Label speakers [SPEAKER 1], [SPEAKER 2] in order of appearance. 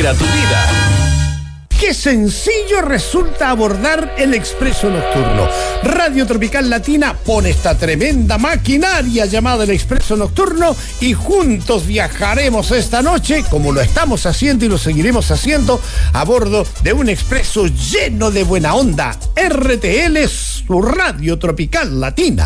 [SPEAKER 1] inspira tu vida.
[SPEAKER 2] Qué sencillo resulta abordar el Expreso Nocturno. Radio Tropical Latina pone esta tremenda maquinaria llamada el Expreso Nocturno y juntos viajaremos esta noche, como lo estamos haciendo y lo seguiremos haciendo, a bordo de un expreso lleno de buena onda. RTL, su Radio Tropical Latina.